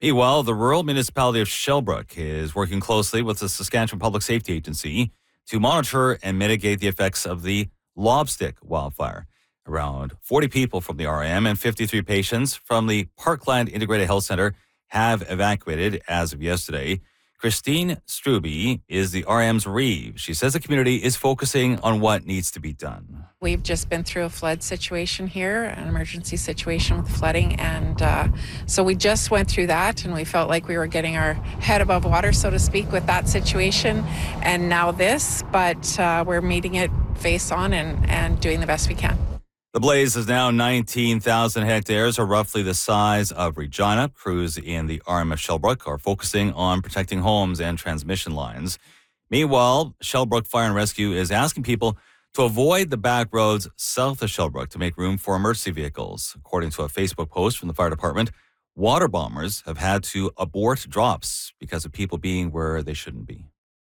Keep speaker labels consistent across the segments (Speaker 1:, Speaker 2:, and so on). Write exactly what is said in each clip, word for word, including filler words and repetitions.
Speaker 1: Meanwhile, the rural municipality of Shellbrook is working closely with the Saskatchewan Public Safety Agency to monitor and mitigate the effects of the Lobstick wildfire. Around forty people from the R M and fifty-three patients from the Parkland Integrated Health Center have evacuated as of yesterday. Christine Struby is the R M's Reeve. She says the community is focusing on what needs to be done.
Speaker 2: We've just been through a flood situation here, an emergency situation with flooding, and uh, so we just went through that, and we felt like we were getting our head above water, so to speak, with that situation, and now this, but uh, we're meeting it face on and, and doing the best we can.
Speaker 1: The blaze is now nineteen thousand hectares, or roughly the size of Regina. Crews in the R M of Shellbrook are focusing on protecting homes and transmission lines. Meanwhile, Shellbrook Fire and Rescue is asking people to avoid the back roads south of Shellbrook to make room for emergency vehicles. According to a Facebook post from the fire department, water bombers have had to abort drops because of people being where they shouldn't be.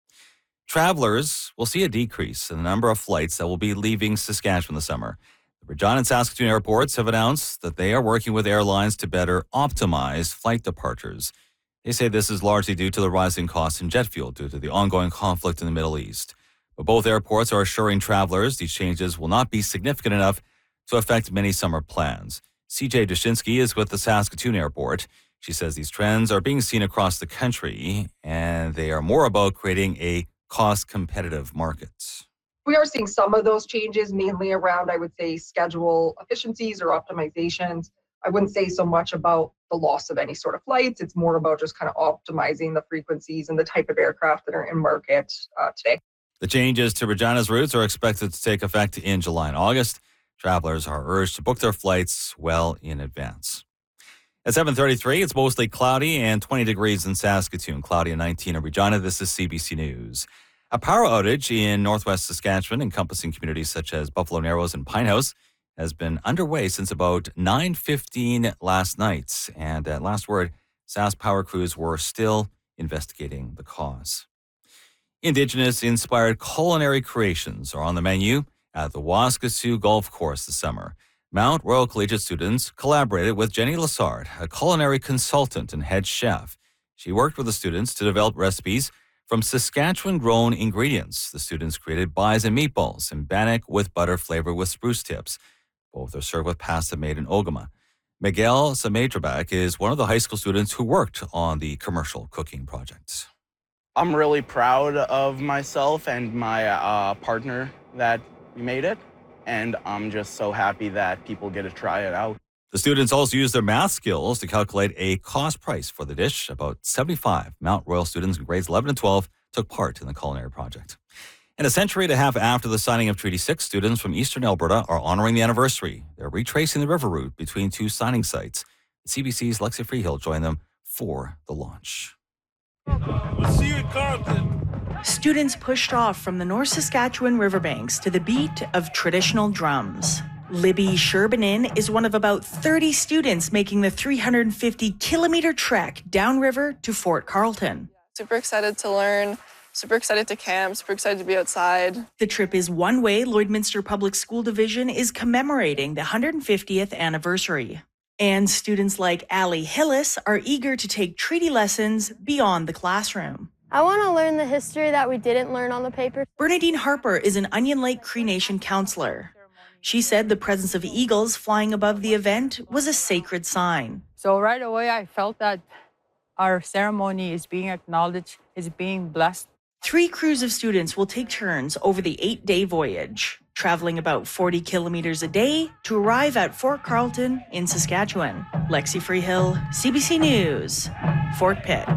Speaker 1: Travelers will see a decrease in the number of flights that will be leaving Saskatchewan this summer. Regina and Saskatoon airports have announced that they are working with airlines to better optimize flight departures. They say this is largely due to the rising costs in jet fuel due to the ongoing conflict in the Middle East. But both airports are assuring travelers these changes will not be significant enough to affect many summer plans. C J Dushinsky is with the Saskatoon airport. She says these trends are being seen across the country, and they are more about creating a cost-competitive market.
Speaker 3: We are seeing some of those changes, mainly around, I would say, schedule efficiencies or optimizations. I wouldn't say so much about the loss of any sort of flights. It's more about just kind of optimizing the frequencies and the type of aircraft that are in market uh, today.
Speaker 1: The changes to Regina's routes are expected to take effect in July and August. Travelers are urged to book their flights well in advance. At seven thirty-three, it's mostly cloudy and twenty degrees in Saskatoon, cloudy and nineteen in Regina. This is C B C News. A power outage in northwest Saskatchewan, encompassing communities such as Buffalo Narrows and Pinehouse, has been underway since about nine fifteen last night. And at last word, Sask Power crews were still investigating the cause. Indigenous-inspired culinary creations are on the menu at the Waskesiu Golf Course this summer. Mount Royal Collegiate students collaborated with Jenny Lassard, a culinary consultant and head chef. She worked with the students to develop recipes from Saskatchewan-grown ingredients. The students created bison meatballs and bannock with butter flavor with spruce tips. Both are served with pasta made in Ogama. Miguel Samadrabak is one of the high school students who worked on the commercial cooking project.
Speaker 4: I'm really proud of myself and my uh, partner that we made it, and I'm just so happy that people get to try it out.
Speaker 1: The students also used their math skills to calculate a cost price for the dish. About seventy-five Mount Royal students in grades eleven and twelve took part in the culinary project. And a century and a half after the signing of Treaty six, students from eastern Alberta are honoring the anniversary. They're retracing the river route between two signing sites. C B C's Lexi Freehill joined them for the launch.
Speaker 5: We'll see you at Carleton.
Speaker 6: Students pushed off from the North Saskatchewan riverbanks to the beat of traditional drums. Libby Sherbanin is one of about thirty students making the three hundred fifty kilometer trek downriver to Fort Carleton.
Speaker 7: Super excited to learn, super excited to camp, super excited to be outside.
Speaker 6: The trip is one way Lloydminster Public School Division is commemorating the one hundred fiftieth anniversary. And students like Allie Hillis are eager to take treaty lessons beyond the classroom.
Speaker 8: I want to learn the history that we didn't learn on the paper.
Speaker 6: Bernadine Harper is an Onion Lake Cree Nation counselor. She said the presence of eagles flying above the event was a sacred sign.
Speaker 9: So right away, I felt that our ceremony is being acknowledged, is being blessed.
Speaker 6: Three crews of students will take turns over the eight-day voyage, traveling about forty kilometers a day to arrive at Fort Carleton in Saskatchewan. Lexi Freehill, C B C News, Fort Pitt.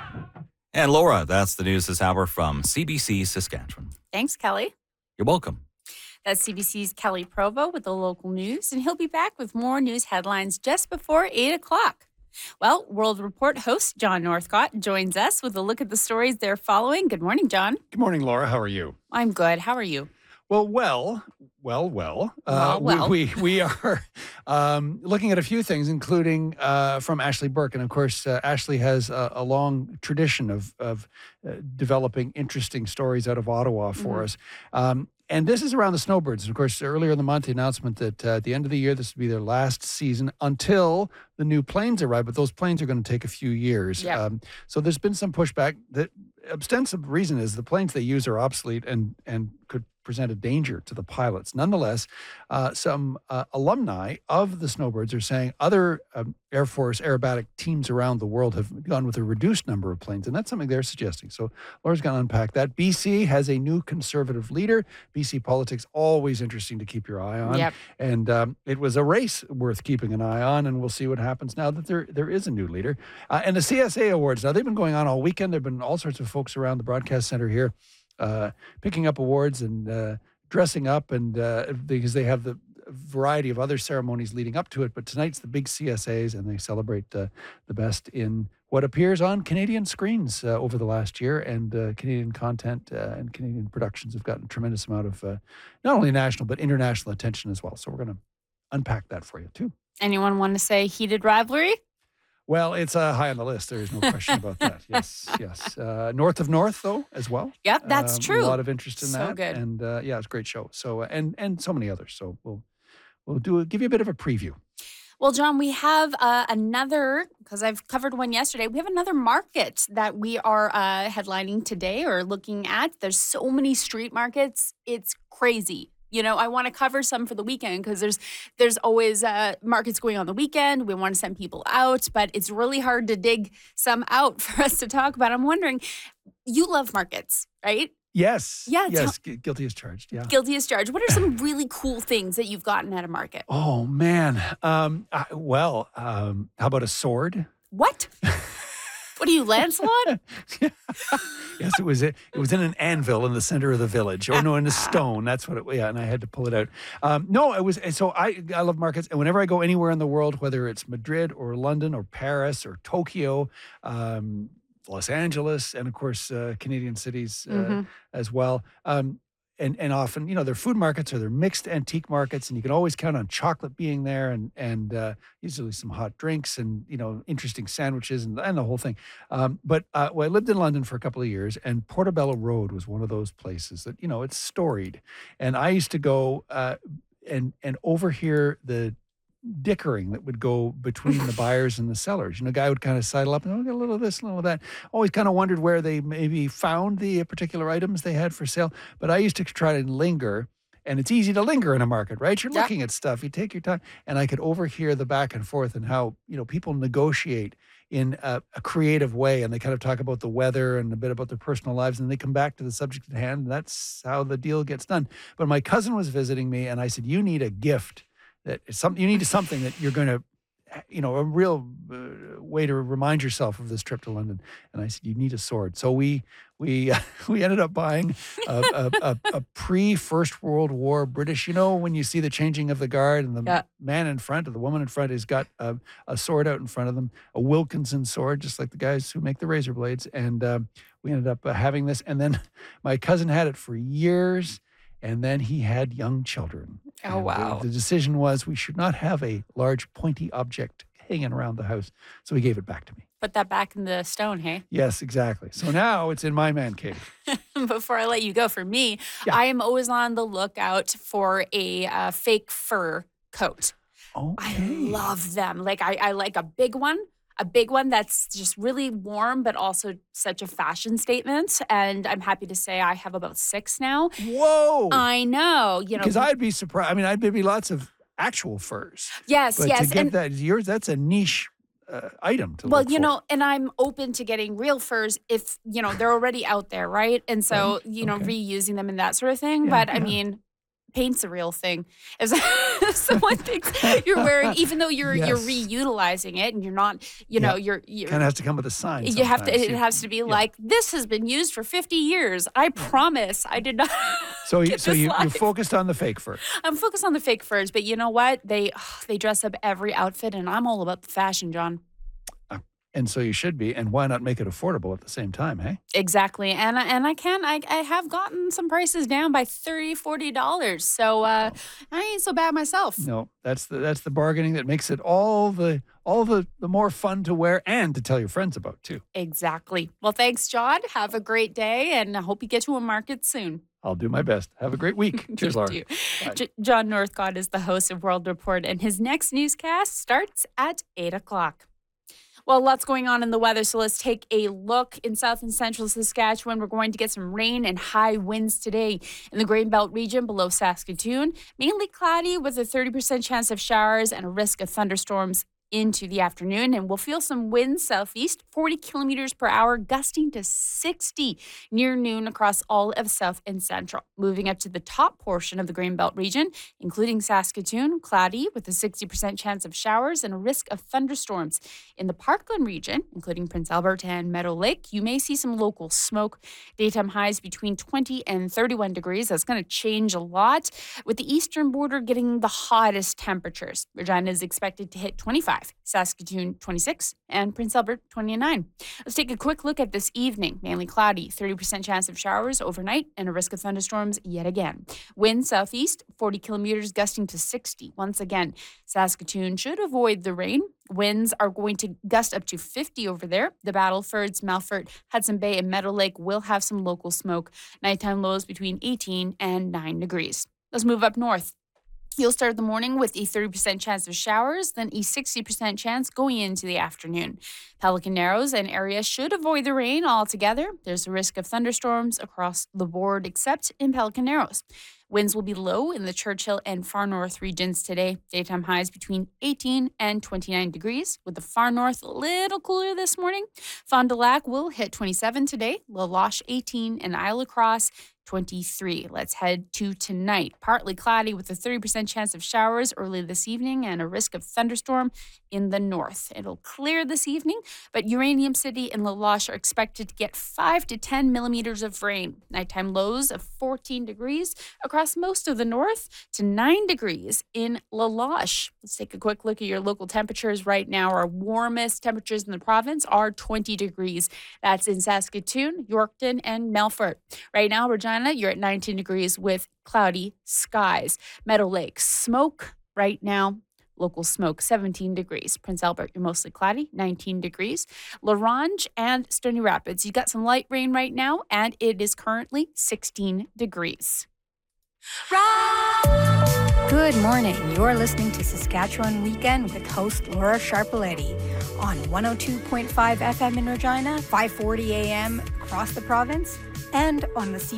Speaker 1: And Laura, that's the news this hour from C B C Saskatchewan.
Speaker 10: Thanks, Kelly.
Speaker 1: You're welcome.
Speaker 10: That's C B C's Kelly Provo with the local news, and he'll be back with more news headlines just before eight o'clock. Well, World Report host John Northcott joins us with a look at the stories they're following. Good morning, John.
Speaker 11: Good morning, Laura. How are you?
Speaker 10: I'm good. How are you?
Speaker 11: Well, well, well, well.
Speaker 10: Uh, well, well.
Speaker 11: We, we, we are um, looking at a few things, including uh, from Ashley Burke. And of course, uh, Ashley has a, a long tradition of, of uh, developing interesting stories out of Ottawa for mm-hmm. us. Um, and this is around the snowbirds. And of course, earlier in the month, the announcement that uh, at the end of the year, this would be their last season until the new planes arrive. But those planes are going to take a few years.
Speaker 10: Yep.
Speaker 11: Um, so there's been some pushback. The ostensive reason is the planes they use are obsolete and and could present a danger to the pilots. Nonetheless, uh, some uh, alumni of the Snowbirds are saying other um, Air Force aerobatic teams around the world have gone with a reduced number of planes, and that's something they're suggesting. So Laura's going to unpack that. B C has a new conservative leader. B C politics, always interesting to keep your eye on.
Speaker 10: Yep.
Speaker 11: And um, it was a race worth keeping an eye on, and we'll see what happens now that there there is a new leader. Uh, and the C S A Awards, now they've been going on all weekend. There have been all sorts of folks around the broadcast center here uh, picking up awards and uh, dressing up, and uh, because they have the variety of other ceremonies leading up to it. But tonight's the big C S As, and they celebrate uh, the best in what appears on Canadian screens uh, over the last year. And uh, Canadian content uh, and Canadian productions have gotten a tremendous amount of uh, not only national, but international attention as well. So we're going to unpack that for you, too.
Speaker 10: Anyone want to say heated rivalry?
Speaker 11: Well, it's uh, high on the list. There is no question about that. Yes, yes. Uh, North of North, though, as well.
Speaker 10: Yep, that's
Speaker 11: Um,
Speaker 10: true.
Speaker 11: A lot of interest in
Speaker 10: So
Speaker 11: that.
Speaker 10: good.
Speaker 11: And uh, yeah, it's a great show. So uh, and and so many others. So we'll we'll do give you a bit of a preview.
Speaker 10: Well, John, we have uh, another, because I've covered one yesterday, we have another market that we are uh, headlining today or looking at. There's so many street markets. It's crazy. You know, I want to cover some for the weekend because there's there's always uh, markets going on the weekend. We want to send people out, but it's really hard to dig some out for us to talk about. I'm wondering, you love markets, right?
Speaker 11: Yes.
Speaker 10: Yeah,
Speaker 11: Yes. gu- Guilty as charged. Yeah.
Speaker 10: Guilty as charged. What are some really cool things that you've gotten at a market?
Speaker 11: Oh man. Um. I, well. Um. How about a sword?
Speaker 10: What? What are you, Lancelot?
Speaker 11: Yes, it was. It was in an anvil in the center of the village. Oh no, in a stone. That's what it. Yeah, and I had to pull it out. Um, no, it was. So I I love markets, and whenever I go anywhere in the world, whether it's Madrid or London or Paris or Tokyo, um, Los Angeles, and of course uh, Canadian cities uh,
Speaker 10: Mhm.
Speaker 11: as well. Um, and and often, you know, they're food markets or they're mixed antique markets, and you can always count on chocolate being there, and and uh, usually some hot drinks, and you know, interesting sandwiches, and, and the whole thing. Um, but uh, well, I lived in London for a couple of years, and Portobello Road was one of those places that, you know, it's storied, and I used to go uh, and and overhear the dickering that would go between the buyers and the sellers. You know, a guy would kind of sidle up and, oh, get a little of this, a little of that. Always kind of wondered where they maybe found the particular items they had for sale. But I used to try to linger, and it's easy to linger in a market, right? You're
Speaker 10: Yeah.
Speaker 11: looking at stuff, you take your time, and I could overhear the back and forth and how, you know, people negotiate in a, a creative way, and they kind of talk about the weather and a bit about their personal lives, and they come back to the subject at hand, and that's how the deal gets done. But my cousin was visiting me, and I said, you need a gift. That is something you need something that you're going to, you know, a real uh, way to remind yourself of this trip to London. And I said, you need a sword. So we we uh, we ended up buying a, a, a, a pre First World War British. You know, when you see the changing of the guard and the
Speaker 10: Yeah.
Speaker 11: man in front or the woman in front has got a, a sword out in front of them, a Wilkinson sword, just like the guys who make the razor blades. And um, we ended up uh, having this. And then my cousin had it for years. And then he had young children.
Speaker 10: Oh,
Speaker 11: And the-
Speaker 10: wow.
Speaker 11: The, decision was we should not have a large pointy object hanging around the house. So he gave it back to me.
Speaker 10: Put that back in the stone, hey?
Speaker 11: Yes, exactly. So now it's in my man cave.
Speaker 10: Before I let you go, for me,
Speaker 11: Yeah.
Speaker 10: I am always on the lookout for a uh, fake fur coat.
Speaker 11: Okay.
Speaker 10: I love them. Like I, I like a big one, a big one that's just really warm, but also such a fashion statement. And I'm happy to say I have about six now.
Speaker 11: Whoa.
Speaker 10: I know, you know.
Speaker 11: Because I'd be surprised. I mean, I'd be lots of actual furs.
Speaker 10: yes,
Speaker 11: But
Speaker 10: yes,
Speaker 11: to get
Speaker 10: and
Speaker 11: that, yours, that's a niche uh, item to
Speaker 10: well,
Speaker 11: look
Speaker 10: you
Speaker 11: for.
Speaker 10: know, and I'm open to getting real furs if you know they're already out there, right? And so you know,
Speaker 11: okay.
Speaker 10: reusing them and that sort of thing.
Speaker 11: Yeah,
Speaker 10: but I
Speaker 11: yeah.
Speaker 10: mean, paint's a real thing. If if someone thinks you're wearing, even though you're you're
Speaker 11: Yes.
Speaker 10: reutilizing it and you're not, you know, you're you're.
Speaker 11: Kind of has to come with a sign.
Speaker 10: You have to.
Speaker 11: sometimes.
Speaker 10: It
Speaker 11: You-
Speaker 10: has to be like this has been used for fifty years. I promise. I did not.
Speaker 11: So, you,
Speaker 10: get
Speaker 11: so
Speaker 10: this
Speaker 11: you, you're
Speaker 10: live.
Speaker 11: focused on the fake fur.
Speaker 10: I'm focused on the fake furs, but you know what? They they dress up every outfit, and I'm all about the fashion, John.
Speaker 11: And so you should be. And why not make it affordable at the same time, hey?
Speaker 10: Exactly. And I- and I can I, I have gotten some prices down by thirty, forty dollars. So uh, I ain't so bad myself.
Speaker 11: No, that's the that's the bargaining that makes it all the all the the more fun to wear and to tell your friends about too.
Speaker 10: Exactly. Well, thanks, John. Have a great day, and I hope you get to a market soon.
Speaker 11: I'll do my best. Have a great week. Cheers, Laura.
Speaker 10: You do. J- John Northcott is the host of World Report, and his next newscast starts at eight o'clock. Well, lots going on in the weather, so let's take a look. In south and central Saskatchewan, we're going to get some rain and high winds today. In the Grain Belt region below Saskatoon, mainly cloudy with a thirty percent chance of showers and a risk of thunderstorms into the afternoon, and we'll feel some winds southeast, forty kilometers per hour, gusting to sixty near noon across all of south and central. Moving up to the top portion of the Grain Belt region, including Saskatoon, cloudy with a sixty percent chance of showers and a risk of thunderstorms. In the Parkland region, including Prince Albert and Meadow Lake, you may see some local smoke. Daytime highs between twenty and thirty-one degrees. That's going to change a lot, with the eastern border getting the hottest temperatures. Regina is expected to hit twenty-five. Saskatoon twenty-six, and Prince Albert twenty-nine. Let's take a quick look at this evening. Mainly cloudy, thirty percent chance of showers overnight and a risk of thunderstorms yet again. Wind southeast, forty kilometers gusting to sixty. Once again, Saskatoon should avoid the rain. Winds are going to gust up to fifty over there. The Battlefords, Melfort, Hudson Bay, and Meadow Lake will have some local smoke. Nighttime lows between eighteen and nine degrees. Let's move up north. You'll start the morning with a thirty percent chance of showers, then a sixty percent chance going into the afternoon. Pelican Narrows and area should avoid the rain altogether. There's a risk of thunderstorms across the board, except in Pelican Narrows. Winds will be low in the Churchill and Far North regions today. Daytime highs between eighteen and twenty-nine degrees, with the Far North a little cooler this morning. Fond du Lac will hit twenty-seven today, La Loche eighteen, and Isle La Crosse twenty-three. Let's head to tonight. Partly cloudy with a thirty percent chance of showers early this evening and a risk of thunderstorm in the north. It'll clear this evening, but Uranium City and La Loche are expected to get five to ten millimeters of rain. Nighttime lows of fourteen degrees across most of the north to nine degrees in La Loche. Let's take a quick look at your local temperatures right now. Our warmest temperatures in the province are twenty degrees. That's in Saskatoon, Yorkton, and Melfort. Right now, Regina, you're at nineteen degrees with cloudy skies. Meadow Lake, smoke right now. Local smoke, seventeen degrees. Prince Albert, you're mostly cloudy, nineteen degrees. La Ronge and Stony Rapids, you got some light rain right now, and it is currently sixteen degrees.
Speaker 12: Good morning. You're listening to Saskatchewan Weekend with host Laura Sharpaletti on one oh two point five F M in Regina, five forty A M across the province, and on the C